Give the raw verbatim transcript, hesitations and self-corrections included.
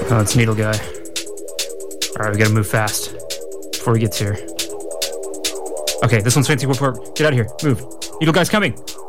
Oh, it's Needle Guy. Alright, we gotta move fast before he gets here. Okay, this one's fancy report. Get out of here. Move. Needle Guy's coming.